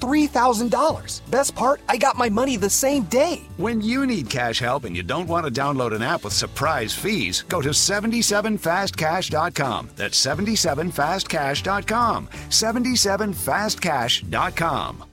$3,000. Best part, I got my money the same day. When you need cash help and you don't want to download an app with surprise fees, go to 77fastcash.com. That's 77fastcash.com. 77fastcash.com.